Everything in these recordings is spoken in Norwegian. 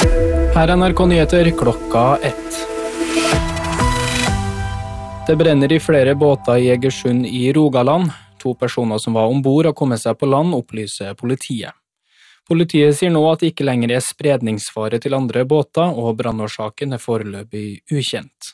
Her er NRK Nyheter klokka 1. Det brenner i flere båter i Egersund i Rogaland. 2 personer som var ombord og kommet seg på land, opplyser politiet. Politiet sier nå at det ikke lenger er spredningsfare til andre båter, og brannårsaken er foreløpig ukjent.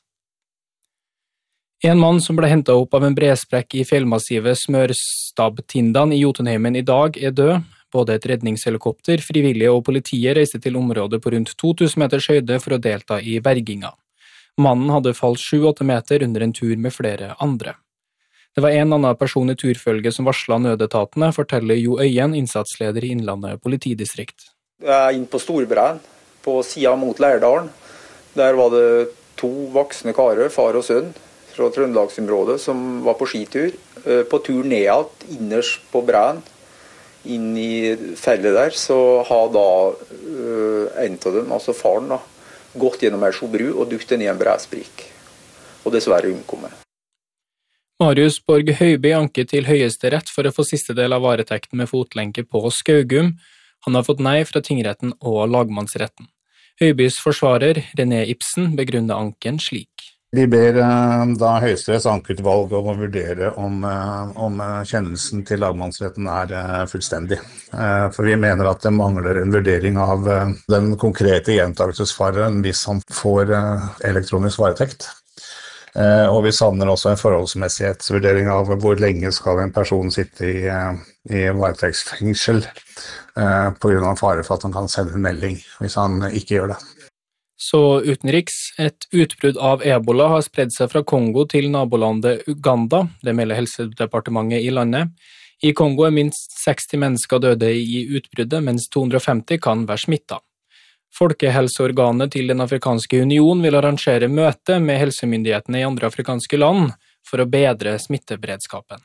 En mann som ble hentet opp av en bresprekk i fjellmassivet Smørstabtindan i Jotunheimen i dag er død. Både et redningshelikopter, frivillige og politiet reiste til området på rundt 2000 meters høyde for å delta i berginga. Mannen hadde falt 7-8 meter under en tur med flere andre. Det var en annen person i turfølget som varslet nødetatene, forteller Jo Øyen, innsatsleder i Innlandet politidistrikt. Jeg er inne på Storbrein, på siden mot Lærdalen. Der var det 2 voksne karer, far og sønn, fra Trøndelagsområdet, som var på skitur. På tur nedad, innerst på Brein, inn i fellet der, så har da en av dem, altså faren, da, gått gjennom en sjobru og dukket ned i en bresprik. Og dessverre omkommet. Marius Borg Høiby anket til Høyesterett for å få siste del av varetekten med fotlenke på Skaugum. Han har fått nei fra tingretten og lagmannsretten. Høibys forsvarer, René Ibsen, begrunner anken slik. Vi ber da Høyesteretts ankeutvalg om å vurdere om kjennelsen til lagmannsretten er fullstendig. For vi mener at det mangler en vurdering av den konkrete gjentakelsesfaren hvis han får elektronisk varetekt. Og vi savner også en forholdsmessighetsvurdering av hvor lenge skal en person sitte i varetektsfengsel på grunn av fare for at han kan sende en melding hvis han ikke gjør det. Så utenriks, et utbrudd av ebola har spredd seg fra Kongo til nabolandet Uganda, det melder helsedepartementet i landet. I Kongo er minst 60 mennesker døde i utbruddet, mens 250 kan være smittet. Folkehelseorganet til Den afrikanske union vil arrangere møte med helsemyndighetene i andre afrikanske land for å bedre smitteberedskapen.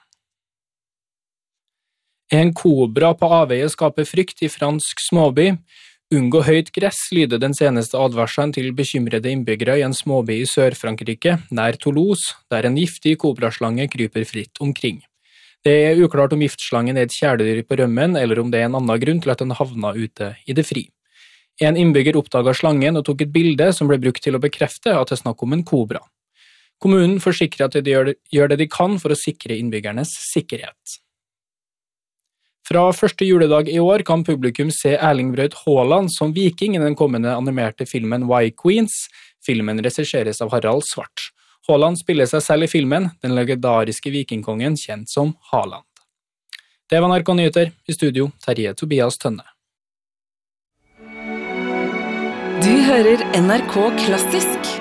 En kobra på avveie skaper frykt i fransk småby. Unngå høyt gress lyder den seneste advarselen til bekymrede innbyggere i en småby i Sør-Frankrike, nær Toulouse, der en giftig kobraslange kryper fritt omkring. Det er uklart om giftslangen er et kjæledyr på rømmen, eller om det er en annen grunn til at den havna ute i det fri. En innbygger oppdaget slangen og tok et bilde som ble brukt til å bekrefte at det er snakk om en kobra. Kommunen forsikrer at de gjør det de kan for å sikre innbyggernes sikkerhet. Fra første juledag i år kan publikum se Erling Braut Haaland som viking i den kommende animerte filmen Y-Queens. Filmen regisseres av Harald Svart. Haaland spiller seg selv i filmen, den legendariske vikingkongen kjent som Haaland. Det var NRK Nyheter. I studio, Terje Tobias Tønne. Du hører NRK Klassisk.